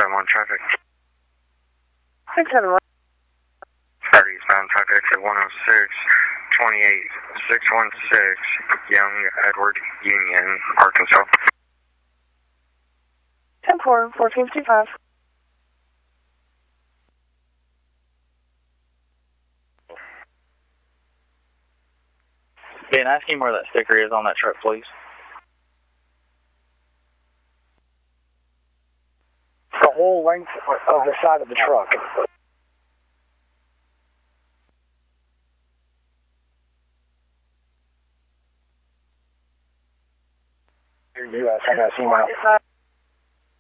671 traffic. 671. Start eastbound type exit 106, 28616, Young Edward, Union, Arkansas. 10-4, 1455. Ben, ask him where that sticker is on that truck, please. The whole length of the side of the truck. U.S. I got to see my